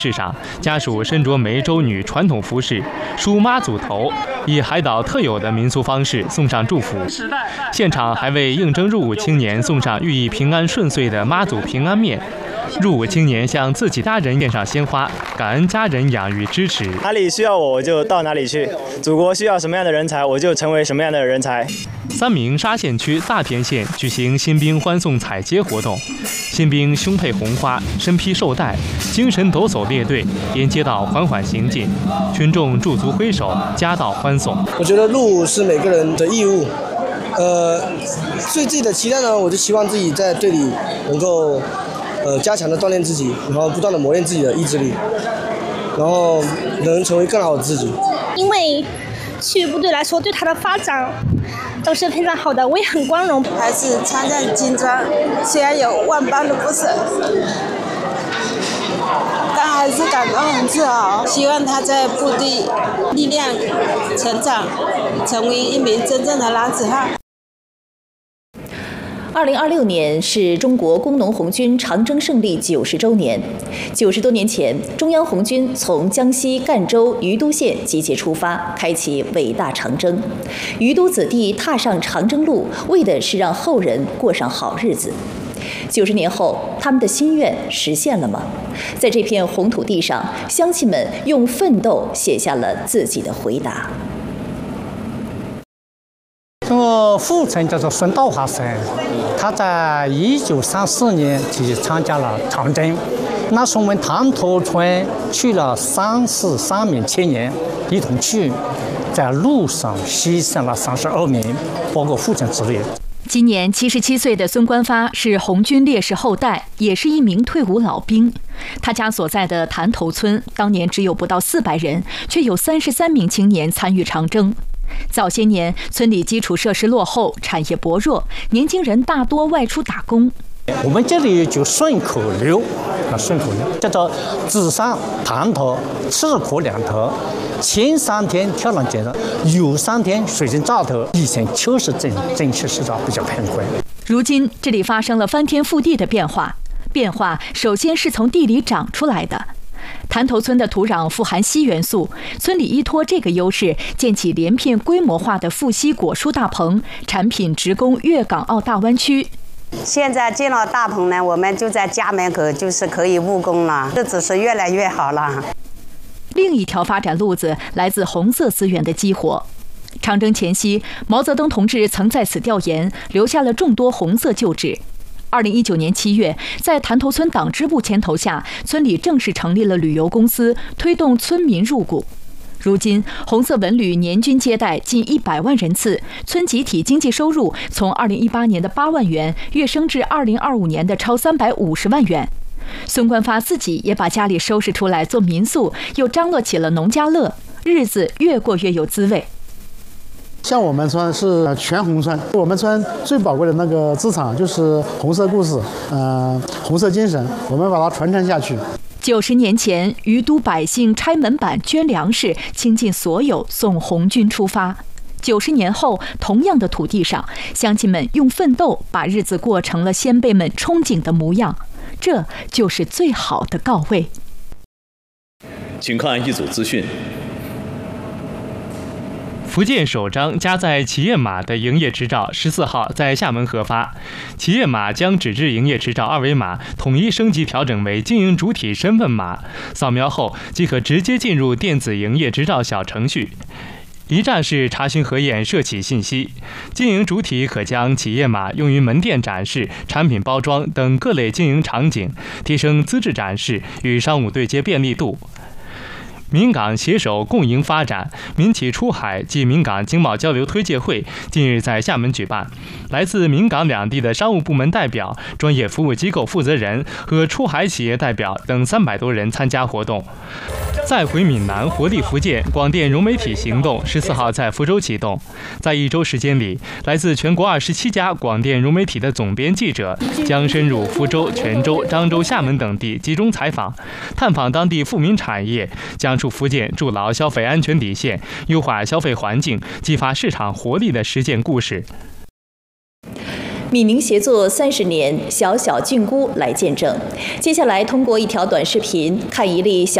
市上，家属身着梅州女传统服饰，梳妈祖头，以海岛特有的民俗方式送上祝福。现场还为应征入伍青年送上寓意平安顺遂的妈祖平安面。入伍青年向自己家人献上鲜花，感恩家人养育支持。 哪里需要我就到哪里去，祖国需要什么样的人才，我就成为什么样的人才。 三明沙县区大田县举行新兵欢送彩接活动，新兵胸佩红花，身披绶带，精神抖擞列队沿街道缓缓行进，群众驻足挥手，夹道欢送。 我觉得入伍是每个人的义务，对自己的期待呢，我就希望自己在队里能够加强的锻炼自己，然后不断的磨练自己的意志力，然后能成为更好的自己。 因为去部队来说，对他的发展都是非常好的，我也很光荣。 还是参战精专，虽然有万般的不舍，但还是感到很自豪。希望他在部队力量成长，成为一名真正的男子汉。 2026年是中国工农红军长征胜利90周年。90多年前，中央红军从江西赣州于都县集结出发，开启伟大长征。于都子弟踏上长征路，为的是让后人过上好日子。90年后，他们的心愿实现了吗？在这片红土地上，乡亲们用奋斗写下了自己的回答。 我父亲叫做孙道华生，他在1934年就参加了长征。那时候我们塘头村去了33名青年一同去，在路上牺牲了32名，包括父亲之内。 今年77岁的孙官发是红军烈士后代，也是一名退伍老兵。他家所在的潭头村当年只有不到400人，却有33名青年参与长征。早些年，村里基础设施落后，产业薄弱，年轻人大多外出打工。 我们这里就顺口溜，叫做子上潭头，赤苦两头，前3天跳浪尖的，有3天水深乍头。以前确实真是市场比较贫困。 如今这里发生了翻天覆地的变化，首先是从地里长出来的。潭头村的土壤富含硒元素，村里依托这个优势，建起连片规模化的富硒果蔬大棚，产品直供粤港澳大湾区。 现在建了大棚呢，我们就在家门口，就是可以务工了，日子是越来越好了。 另一条发展路子来自红色资源的激活。长征前夕，毛泽东同志曾在此调研，留下了众多红色旧址。2019年7月，在潭头村党支部牵头下，村里正式成立了旅游公司，推动村民入股。如今，红色文旅年均接待近100万人次，村集体经济收入从2018年的8万元跃升至2025年的超350万元。孙官发自己也把家里收拾出来做民宿，又张罗起了农家乐，日子越过越有滋味。 像我们村是全红村，我们村最宝贵的那个资产就是红色故事，红色精神，我们把它传承下去。 90年前，于都百姓拆门板、捐粮食，倾尽所有送红军出发。90年后，同样的土地上，乡亲们用奋斗把日子过成了先辈们憧憬的模样，这就是最好的告慰。 请看一组资讯。 福建首张加载企业码的营业执照14号在厦门核发，企业码将纸质营业执照2维码统一升级调整为经营主体身份码，扫描后即可直接进入电子营业执照小程序，一站式查询核验涉企信息。经营主体可将企业码用于门店展示、产品包装等各类经营场景，提升资质展示与商务对接便利度。闽港携手共赢发展民企出海暨闽港经贸交流推介会近日在厦门举办，来自闽港两地的商务部门代表、专业服务机构负责人和出海企业代表等300多人参加活动。再回闽南，活力福建广电融媒体行动14号在福州启动，在1周时间里，来自全国27家广电融媒体的总编记者将深入福州、泉州、漳州、厦门等地集中采访，探访当地富民产业，讲述福建筑牢消费安全底线、优化消费环境、激发市场活力的实践故事。 闽宁协作30年，小小菌菇来见证。接下来通过一条短视频，看一粒小